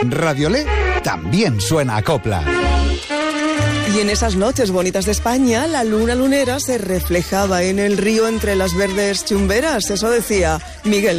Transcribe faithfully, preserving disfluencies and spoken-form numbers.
Radiolé también suena a copla. Y en esas noches bonitas de España, la luna lunera se reflejaba en el río entre las verdes chumberas. Eso decía Miguel.